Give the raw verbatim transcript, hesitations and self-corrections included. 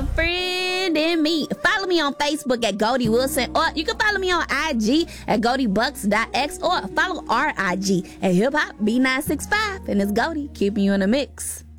unfriending me. Follow me on Facebook at Goldie Wilson, or you can follow me on I G at GoldieBucks.x, or follow our I G at Hip Hop B nine six five. And it's Goldie keeping you in the mix.